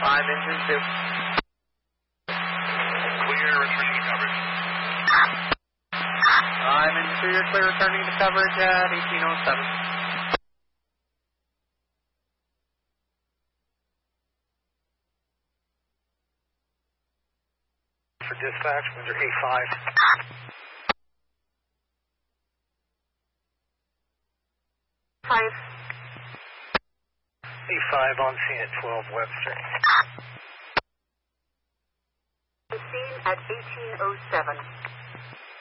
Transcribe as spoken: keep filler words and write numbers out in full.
five, engine two. Clear, returning to coverage. five, engine two, you're clear, returning to coverage at eighteen oh seven. For dispatch, Windsor A five. Five. A five on scene at twelve Webster. The scene at eighteen oh seven.